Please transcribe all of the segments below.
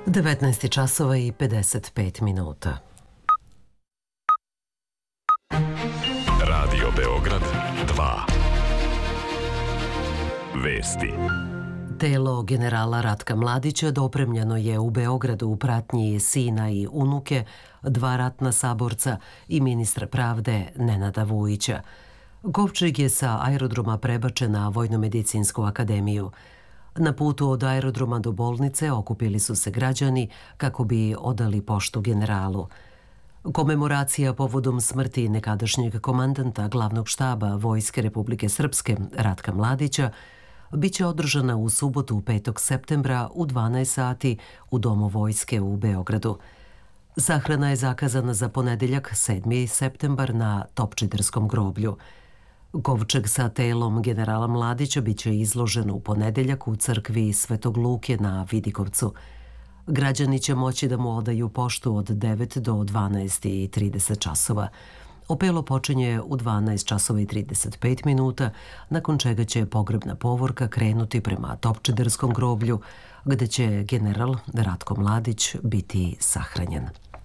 19 časova i 55 minuta. Radio Beograd 2. Vesti. Telo generala Ratka Mladića dopremljeno je u Beogradu u pratnji sina i unuke, 2 ratna saborca i ministra pravde Nenada Vujića. Kovčeg je sa aerodroma prebačen na Vojnomedicinsku akademiju. Na putu od aerodroma do bolnice okupili su se građani kako bi odali poštu generalu. Komemoracija povodom smrti nekadašnjeg komandanta glavnog štaba Vojske Republike Srpske Ratka Mladića biće održana u subotu 5. septembra u 12 sati u Domu Vojske u Beogradu. Sahrana je zakazana za ponedeljak 7. septembar na Topčiderskom groblju. Kovčeg sa telom generala Mladića biće izložen u ponedeljak u crkvi Svetog Luke na Vidikovcu. Građani će moći da mu odaju poštu od 9 do 12:30 časova. Opelo počinje u 12 časova i 35 minuta, nakon čega će pogrebna povorka krenuti prema Topčiderskom groblju, gde će general Ratko Mladić biti sahranjen.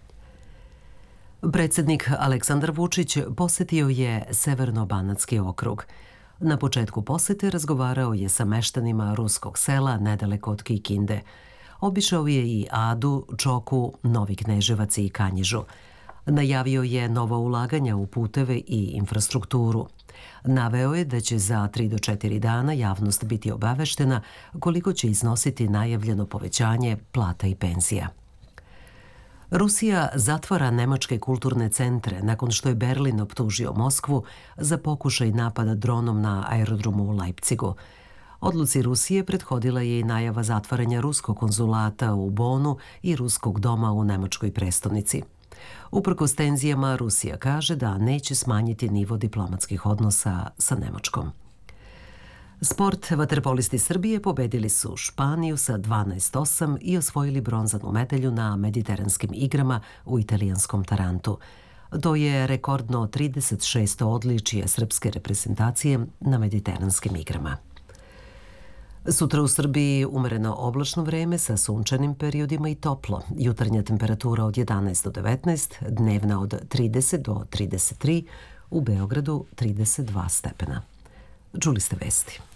Predsjednik Aleksandar Vučić posetio je Severno-Banatski okrug. Na početku posete razgovarao je sa meštanima ruskog sela nedaleko od Kikinde. Obišao je i Adu, Čoku, Novi Kneževac i Kanjižu. Najavio je nova ulaganja u puteve i infrastrukturu. Naveo je da će za 3 do 4 dana javnost biti obaveštena koliko će iznositi najavljeno povećanje plata i penzija. Rusija zatvara nemačke kulturne centre nakon što je Berlin optužio Moskvu za pokušaj napada dronom na aerodromu u Leipzigu. Odluci Rusije prethodila je i najava zatvaranja ruskog konzulata u Bonu i ruskog doma u nemačkoj prestonici. Uprkos tenzijama, Rusija kaže da neće smanjiti nivo diplomatskih odnosa sa Nemačkom. Sport. Vaterpolisti Srbije pobedili su Španiju sa 12:8 i osvojili bronzanu medalju na Mediteranskim igrama u italijanskom Tarantu. To je rekordno 36. odličje srpske reprezentacije na Mediteranskim igrama. Sutra u Srbiji umereno oblačno vreme sa sunčanim periodima i toplo. Jutarnja temperatura od 11 do 19, dnevna od 30 do 33, u Beogradu 32 stepena. Čuli ste vesti.